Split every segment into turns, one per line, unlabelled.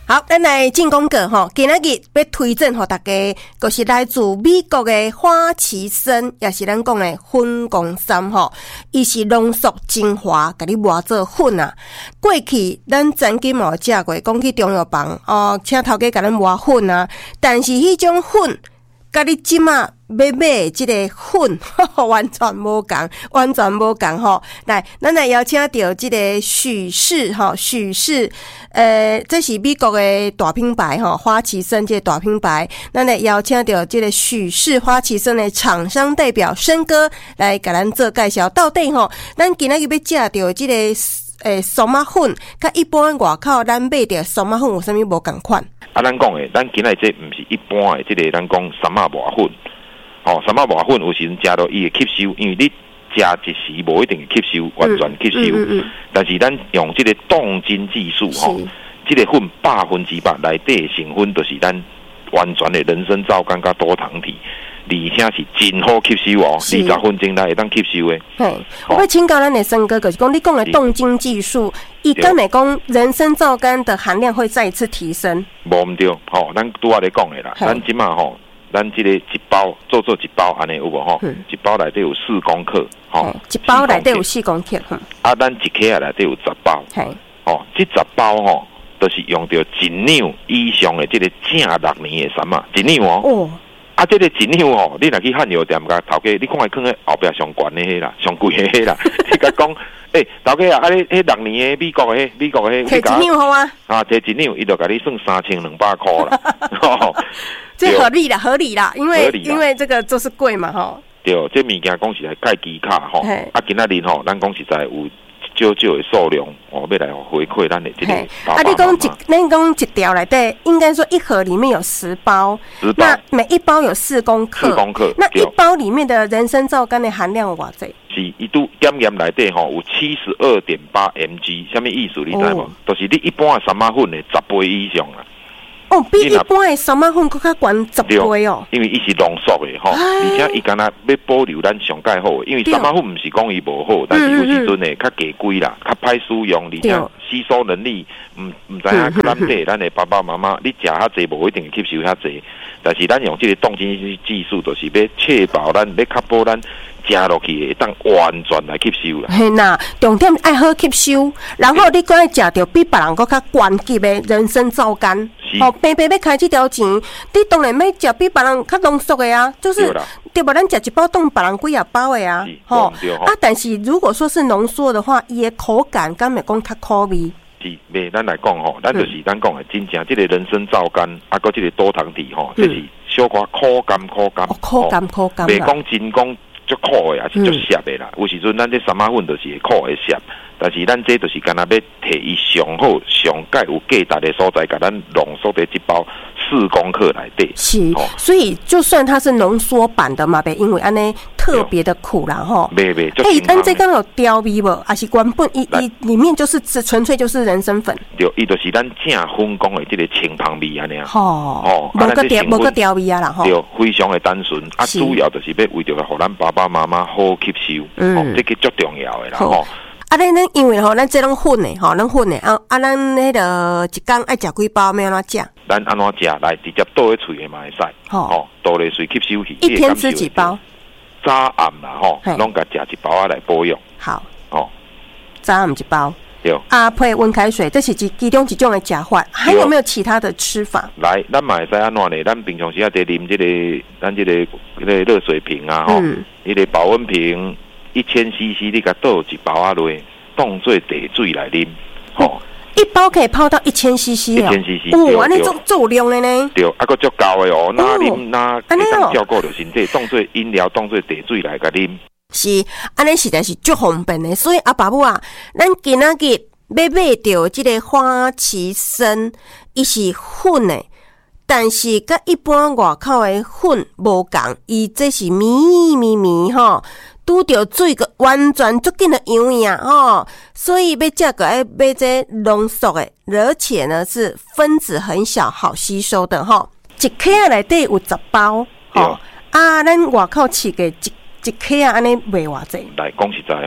好，咱来进广告吼，今仔日要推荐给大家，就是来自美国的花旗参，也是咱讲的粉公参吼，伊是浓缩精华，甲你磨做粉啊。过去咱曾经有食过，讲去中药房哦，请头家甲咱磨粉啊，但是迄种粉，甲你即马要买即个粉完全无共，完全无共吼。来，咱来邀请到即个许氏吼，许氏，这是美国的大品牌吼，花旗参这大品牌。咱来邀请到即个许氏花旗参的厂商代表申哥来甲咱做介绍。到底吼，咱今仔日要食到即个松仔粉，甲一般外口咱买着松仔粉有啥物无共款？
咱讲的，咱今仔这毋是一般的，即个咱讲松仔磨粉。松仔磨粉有时阵食到伊会吸收，因为你食一时无一定会吸收，完全吸收。但是咱用即个冻精技术即个粉100%内底的成分就是咱完全的人参皂苷甲多糖体，而且是真好吸收哦，20分钟内会当吸收的。
我要请教咱的申哥，就是讲你讲的冻精技术，伊敢会讲人参皂苷的含量会再一次提升？
无毋对，咱拄仔咧讲的啦，咱即马咱这个一包做一包安尼有无吼？一包内底有4公克，
一包内底有4公克，
咱一克内底有10包，这10包都是用到1两以上的这个正6年的参啊，1两哦。这个1两你若去汉药店甲头家，你看伊放在后壁上悬的迄啦，上贵的迄啦，你甲讲，头家啊，迄6年的美国的，摕
1两好啊，
摕1两，伊就甲你算3200块啦。
这合理啦，因为这个就是贵嘛，吼。
对，这物件讲实在盖机卡吼，今仔日吼，咱讲实在有少的数量，要来回馈咱的这个爸爸妈妈。
你讲一条内底，应该说一盒里面有10包，那每一包有4公克，那一包里面的人参皂苷的含量有偌济？
是伊都检验内底吼有72.8 mg， 什么意思？你知无？就是你一般的三马粉的10倍以上啊。
比一般的三马粉更加悬10倍哦。
因为伊是浓缩的吼，而且伊敢若要保留咱上介好的，因为三马粉毋是讲伊无好，但是有时阵呢较价贵啦，较歹使用，而且吸收能力毋知影咱的爸爸妈妈，你食较济无一定吸收较济，但是咱用这个冻精技术，就是要确保咱要确保咱食落去会当完全来吸收啦。
嘿呐，重点爱好吸收，然后你搁爱食到比别人搁较高级的人参皂苷。平平要开这条钱，你当然要食比别人较浓缩的啊，就是对吧？咱食一包当别人几啊包的啊，但是如果说是浓缩的话，伊的口感敢会讲较苦味。
是，咱来讲咱就是咱讲的真正这个人参皂苷，搁这个多糖体这是小可苦甘，袂讲真讲足苦的，也是足涩的啦。有时阵咱这三马粉就是会苦会涩。但是咱这就是干那要摕伊上好、上介有价值的所在，甲咱浓缩在一包4公克内底。
是，所以就算它是浓缩版的嘛，因为安尼特别的苦啦吼。
袂，
咱这敢有调味无？还是原本伊里面就是纯粹就是人参粉。
对，伊就是咱正粉讲的这个清芳味安尼啊。
无个调味啊啦吼。
对，非常的单纯。主要就是要为着互咱爸爸妈妈好吸收，这个足重要的啦吼。
咱因为咱这种粉的咱粉的咱迄个一天爱食几包，要安怎食？
咱安怎食？来直接倒在嘴的嘛会使，倒在水吸收去。
一天吃几包？
早暗啦拢甲食一包来保养。
好，早暗一包。对。配温开水，这是其中一种的食法，还有没有其他的吃法？
来，咱嘛会使安怎呢？咱平常时在啉咱这个热水瓶啊，迄个保温瓶。1000cc 你甲倒一包落，当做茶水来啉，
一包可以泡到1000cc 啊
！1000cc，
哇，那做量的呢？
对，还足够的哦。那啉那会当照顾着身体，当做饮料，当做茶水来甲啉。
是，安尼实在是足方便的。所以爸母啊，咱今仔日要买到这个花旗参，伊是粉的。但是甲一般外口的粉无共，伊这是咪吼，拄着水个完全足紧的样样所以要食个爱买这浓缩的，而且呢是分子很小，好吸收的一克内底有10包咱外口饲个一克安尼卖偌济？
来讲实在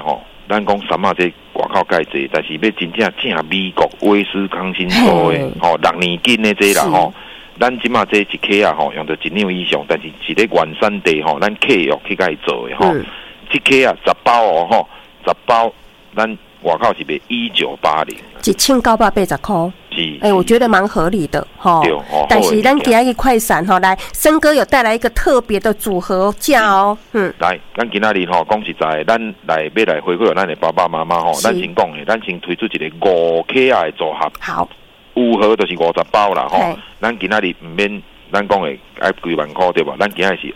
咱讲什么这外口介济，但是要真正美国威斯康辛州的6年斤的这啦吼。咱即马这一克啊吼，用到1两以上，但是是咧原产地吼，咱契约去甲伊做的吼。一克啊10包哦吼，10包，咱外口是卖1980，1980
块。
是，
我觉得蛮合理的哈。
对哦。
但是咱今日快闪哈，来，森哥有带来一个特别的组合价哦。
来，咱今仔日吼讲实在，咱来要来回馈咱的爸爸妈妈吼，咱先讲的，咱先推出一个5克的组合。
好。
有盒就是50包啦吼，咱今仔日唔免咱讲的爱几万块对吧？咱今仔是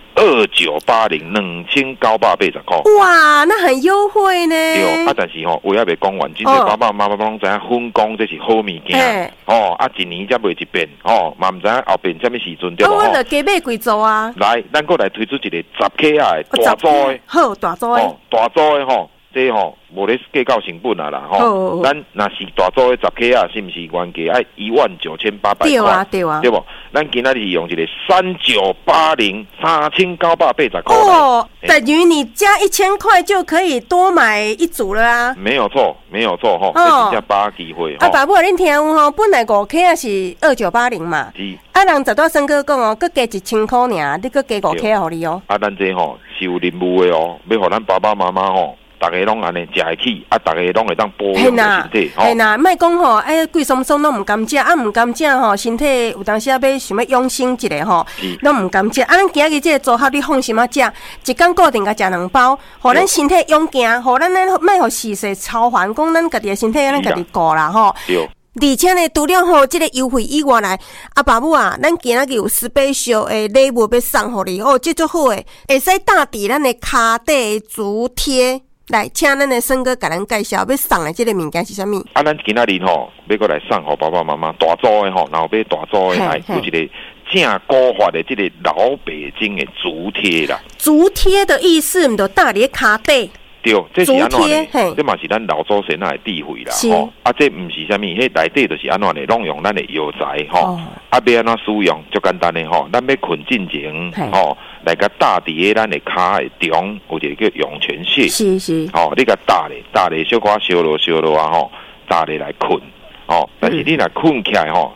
2980，2980块。
哇，那很优惠呢。
对，但是吼，话也未讲完，真侪爸爸妈妈拢知影分工这是好物件，一年才卖一遍，嘛唔知影后边什么时阵对吧？
我就加买几组啊。
来，咱过来推出一个10克的大组的，
好大组的，
大组的吼。这吼无咧计较成本啦吼，咱若是大组的10克啊，是毋是原价爱19800块？
对啊，对啊，
对不？咱今仔日用一个3980，3980块。
哦，等于你加1000块就可以多买一组了啊！
没有错，没有错吼，这是把握机会。
爸母恁听有吼，本来5克啊是2980嘛，
是。
人十多森哥讲哦，佮加1000块尔，你佮加5克互你哦。
咱这吼是有任务的哦，要互咱爸爸妈妈吼。大家拢安尼食会起，大家拢会当保养身体。
嘿呐，莫讲吼，贵松松拢唔甘食，唔甘食吼，身体有当时要想要养生一下吼，拢唔甘食。咱今日这个组合你放心啊食，一天固定甲食2包，互咱身体养健，互咱莫互事事超凡，讲咱家己的身体咱家己顾啦吼。而且呢，除了吼这个优惠以外来，爸母啊，咱今仔日有 special 的礼物要送互你哦，这足好诶，会使搭伫咱的骹底足贴。来，请咱的森哥甲咱介绍要送的这个物件是啥物？
咱今仔日吼要过来送互爸爸妈妈大组的吼，然后买大组的来有一个正古法的这个老北京的足贴啦。
足贴的意思，唔就搭伫骹底。
对，这是安怎呢？这嘛是咱老祖先那的智慧啦，吼！这唔是啥物，迄内底就是安怎呢？拢用咱的药材，吼！要安怎使用？就简单的吼，咱要困进前，吼，来个搭伫咱的骹的中，有一个叫涌泉穴，
是，
吼，你个搭咧，小可烧落啊，吼，搭咧来困，吼！但是你若困起来吼，